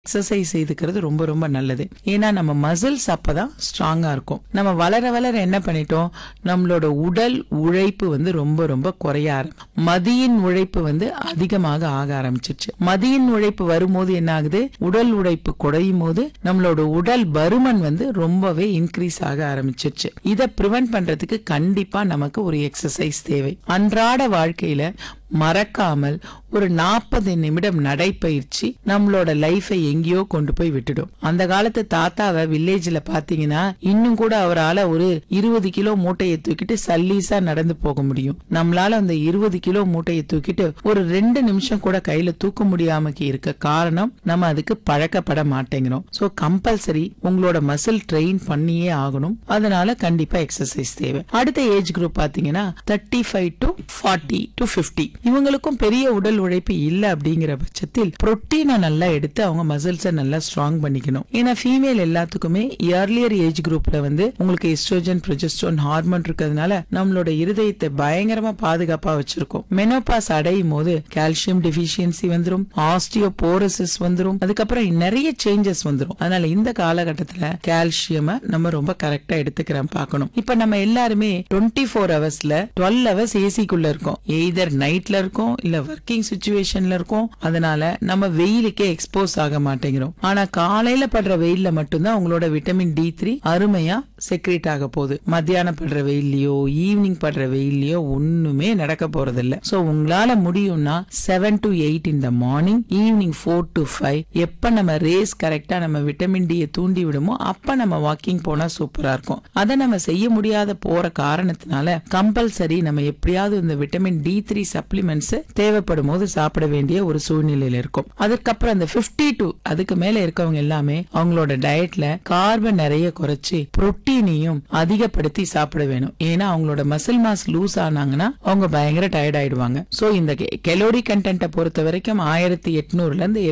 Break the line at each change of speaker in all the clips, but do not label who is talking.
Exercise செய்துக்கிறது ரொம்ப ரொம்ப நல்லது. ஏன்னா நம்ம மசில்ஸ் அப்பதான் ஸ்ட்ராங்கா இருக்கும். நம்ம வளர வளர என்ன பண்ணிட்டோம், நம்மளோட உடல் உழைப்பு ரொம்ப ரொம்ப குறைய மதியின் உழைப்பு அதிகமாக ஆக ஆரம்பிச்சிருச்சு. மதியின் உழைப்பு வரும்போது என்ன ஆகுது, உடல் உழைப்பு குறையும் போது நம்மளோட உடல் பருமன் ரொம்பவே இன்க்ரீஸ் ஆக ஆரம்பிச்சிருச்சு. இதை பிரிவென்ட் பண்றதுக்கு கண்டிப்பா நமக்கு ஒரு எக்ஸசைஸ் தேவை. அன்றாட வாழ்க்கையில மறக்காமல் ஒரு 40 நிமிடம் நடைப்பயிற்சி நம்மளோட லைஃபை எங்கேயோ கொண்டு போய் விட்டுடும். அந்த காலத்து தாத்தாவை வில்லேஜ்ல பாத்தீங்கன்னா இன்னும் கூட அவரால் ஒரு 20 கிலோ மூட்டையை தூக்கிட்டு சல்லீஸா நடந்து போக முடியும். நம்மளால அந்த 20 கிலோ மூட்டையை தூக்கிட்டு ஒரு 2 நிமிஷம் கூட கையில தூக்க முடியாம இருக்க காரணம் நம்ம அதுக்கு பழக்கப்பட மாட்டேங்கிறோம். சோ கம்பல்சரி உங்களோட மசில் ட்ரெயின் பண்ணியே ஆகணும். அதனால கண்டிப்பா எக்ஸசைஸ் தேவை. அடுத்த ஏஜ் குரூப் பாத்தீங்கன்னா 35 to 40 to 50. இவங்களுக்கும் பெரிய உடல் உழைப்பு இல்ல அப்படிங்கிற பட்சத்தில் புரோட்டீனை நல்லா எடுத்து அவங்க மசில்ஸை நல்லா ஸ்ட்ராங் பண்ணிக்கணும். ஏன்னா ஃபீமேல் எல்லாத்துக்குமே இயர்லியர் ஏஜ் குரூப்ல உங்களுக்கு எஸ்ட்ரோஜன் ப்ரொஜெஸ்டரோன் ஹார்மோன் இருக்கிறதுனால நம்மளோட இருதயத்தை பயங்கரமா பாதுகாப்பா வச்சிருக்கோம். மெனோபாஸ் அடையும் போது கால்சியம் டெபிஷியன்சி வந்துரும், ஆஸ்டியோபோரோசிஸ் வந்துரும், அதுக்கப்புறம் நிறைய சேஞ்சஸ் வந்துரும். அதனால இந்த காலகட்டத்துல கால்சியம் நம்ம ரொம்ப கரெக்டா எடுத்துக்கிறோம் பார்க்கணும். இப்ப நம்ம எல்லாருமே 24 ஹவர்ஸ்ல 12 ஹவர்ஸ் ஏசிக்குள்ள இருக்கோம். எய்தர் நைட்ல இருக்கும் இல்ல ஒர்க்கிங் சிச்சுவேஷன்ல இருக்கும். அதனால நம்ம வெயிலுக்கே எக்ஸ்போஸ் ஆக மாட்டேங்கிறோம். ஆனா காலையில படுற வெயில்ல மட்டும்தான் உங்களோட விட்டமின் D3 அருமையா செக்ரேட் ஆக போகுது. மத்தியானம் படுற வெயிலையோ ஈவினிங் படுற வெயிலையோ ஒண்ணுமே நடக்க போறது இல்ல. சோ உங்களால முடியும்னா 7 to 8 in the morning, evening 4 to 5 எப்ப நம்ம ரேஸ் கரெக்டா நம்ம விட்டமின் D தூண்டி விடுமோ அப்ப நம்ம வாக்கிங் போனா சூப்பரா இருக்கும். அதை நம்ம செய்ய முடியாத போற காரணத்தினால கம்பல்சரி நம்ம எப்படியாவது இந்த விட்டமின் D3 சப்ளிமெண்ட்ஸ் தேவைப்படும் போது சாப்பிட வேண்டிய ஒரு சூழ்நிலையில இருக்கும். அதுக்கப்புறம் அந்த 52 அதுக்கு மேல இருக்கவங்க எல்லாமே அவங்களோட டயட்ல கார்பன் நிறைய குறைச்சு புரோட்டீனையும் அதிகப்படுத்தி சாப்பிட வேணும். ஏன்னா அவங்களோட மசில் மாஸ் லூஸ் ஆனாங்கன்னா அவங்க பயங்கர டயர்ட் ஆயிடுவாங்க. சோ இந்த கலோரி கண்டென்ட்டை பொறுத்த வரைக்கும் 1800ல இருந்து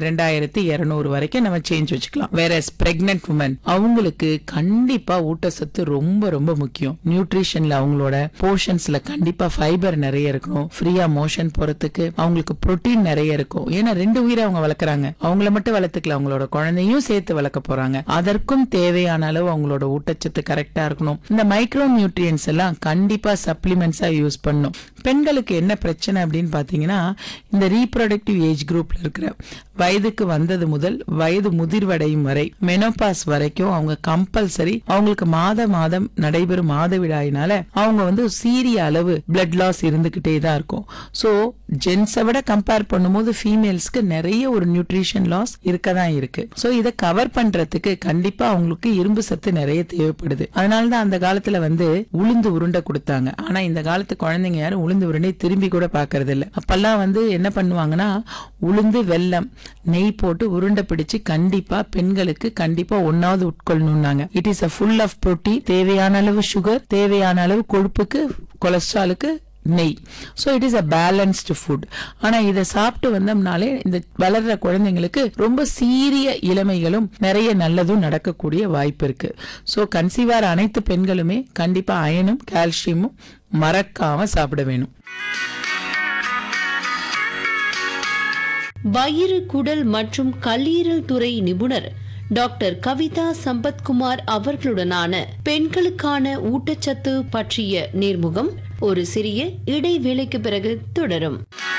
2200 வரைக்கும் நம்ம சேஞ்ச் வச்சுக்கலாம். வேற பிரெக்னன்ட் உமன் அவங்களுக்கு கண்டிப்பா ஊட்டச்சத்து ரொம்ப ரொம்ப முக்கியம். நியூட்ரிஷன்ல அவங்களோட போர்ஷன்ஸ்ல கண்டிப்பா ஃபைபர் நிறைய இருக்கணும். ஃப்ரீயா மோஷன் போறதுக்கு அவங்களுக்கு புரோட்டீன் நிறைய இருக்கும். ஏன்னா 2 உயிரை அவங்க வளர்க்கறாங்க. அவங்கள மட்டும் வளர்த்துக்கல, அவங்களோட குழந்தையும் சேர்த்து வளர்க்க போறாங்க. அதற்கும் தேவையான அளவு அவங்களோட ஊட்டச்சத்து கரெக்டா இருக்கணும். இந்த மைக்ரோ நியூட்ரியன்ஸ் எல்லாம் கண்டிப்பா சப்ளிமெண்ட்ஸா யூஸ் பண்ணும். பெண்களுக்கு என்ன பிரச்சனை அப்படின்னு பாத்தீங்கன்னா, இந்த ரீப்ரொடக்டிவ் ஏஜ் குரூப்ல இருக்கிற வயதுக்கு வந்தது முதல் வயது முதிர்வடையும் வரை மெனோபாஸ் வரைக்கும் அவங்க கம்பல்சரி அவங்களுக்கு மாதம் நடைபெறும் மாதவிடாயினால அவங்க சீரிய அளவு பிளட் லாஸ் இருந்துகிட்டே தான் இருக்கும். சோ ஜென்ஸை விட கம்பேர் பண்ணும்போது ஃபீமேல்ஸ்க்கு நிறைய ஒரு நியூட்ரிஷன் லாஸ் இருக்கதான் இருக்கு. சோ இதை கவர் பண்றதுக்கு கண்டிப்பா அவங்களுக்கு இரும்பு சத்து நிறைய தேவைப்படுது. அதனாலதான் அந்த காலத்துல உளுந்து உருண்டை கொடுத்தாங்க. ஆனா இந்த காலத்து குழந்தைங்க யாரும் உளுந்து உருண்டை திரும்பி கூட பாக்குறது இல்ல. அப்பெல்லாம் என்ன பண்ணுவாங்கன்னா உளுந்து வெல்லம் நெய் போட்டு உருண்டை பிடிச்சு கண்டிப்பா பெண்களுக்கு கண்டிப்பா ஒன்னாவது உட்கொள்ளணும்னாங்க. It is a full of protein, தேவையான அளவு சுகர், தேவையான அளவு கொழுப்புக்கு, கொலஸ்ட்ராலுக்கு நெய். So it is a balanced food. ஆனா இதை சாப்பிட்டு வந்தோம்னாலே இந்த வளர்ற குழந்தைங்களுக்கு ரொம்ப சீரிய இளமைகளும் நிறைய நல்லதும் நடக்கக்கூடிய வாய்ப்பு இருக்கு. சோ கன்சீவார அனைத்து பெண்களுமே கண்டிப்பா அயனும் கால்சியமும் மறக்காம சாப்பிட வேணும்.
வயிறு, குடல் மற்றும் கல்லீரல் துறை நிபுணர் டாக்டர் கவிதா சம்பத்குமார் அவர்களுடனான பெண்களுக்கான ஊட்டச்சத்து பற்றிய நேர்முகம் ஒரு சிறிய இடைவேளைக்கு பிறகு தொடரும்.